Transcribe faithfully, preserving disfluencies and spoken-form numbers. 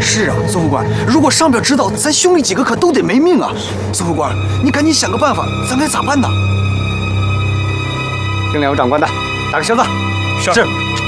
是啊，宋副官，如果上表知道，咱兄弟几个可都得没命啊！宋副官，你赶紧想个办法，咱该咋办呢？ 听两位长官的，打个小子。 是。